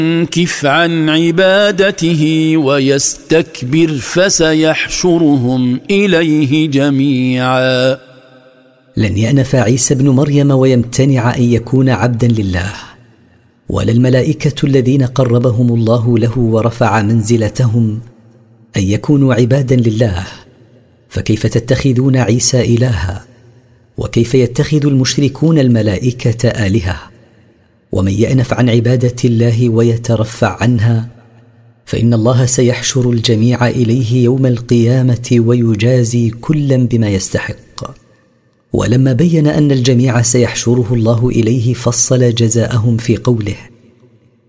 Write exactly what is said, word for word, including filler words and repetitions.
ينكف عن عبادته ويستكبر فسيحشرهم إليه جميعا. لن يأنف عيسى ابن مريم ويمتنع أن يكون عبدا لله، ولا الملائكة الذين قربهم الله له ورفع منزلتهم أن يكونوا عبادا لله. فكيف تتخذون عيسى إلها؟ وكيف يتخذ المشركون الملائكة آلهة؟ ومن يأنف عن عبادة الله ويترفع عنها فإن الله سيحشر الجميع إليه يوم القيامة ويجازي كلا بما يستحق. ولما بين أن الجميع سيحشره الله إليه فصل جزاءهم في قوله: